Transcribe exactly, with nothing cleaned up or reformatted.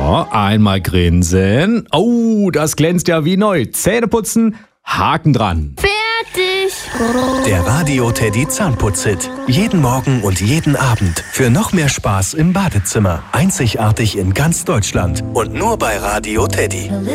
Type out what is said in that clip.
So, einmal grinsen. Oh, das glänzt ja wie neu. Zähne putzen, Haken dran. Fertig. Der Radio Teddy Zahnputz-Hit. Jeden Morgen und jeden Abend. Für noch mehr Spaß im Badezimmer. Einzigartig in ganz Deutschland. Und nur bei Radio Teddy.